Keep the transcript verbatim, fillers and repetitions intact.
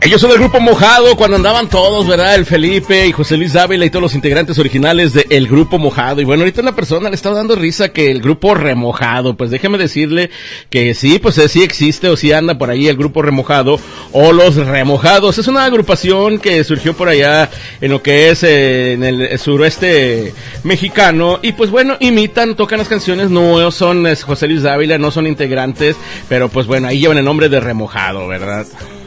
Ellos son del Grupo Mojado, cuando andaban todos, ¿verdad? El Felipe y José Luis Dávila y todos los integrantes originales del Grupo Mojado. Y bueno, ahorita una persona le está dando risa que el Grupo Remojado. Pues déjeme decirle que sí, pues eh, sí existe o sí anda por ahí el Grupo Remojado o los Remojados. Es una agrupación que surgió por allá en lo que es eh, en el suroeste mexicano. Y pues bueno, imitan, tocan las canciones, no son eh, José Luis Dávila, no son integrantes, pero pues bueno, ahí llevan el nombre de Remojado, ¿verdad?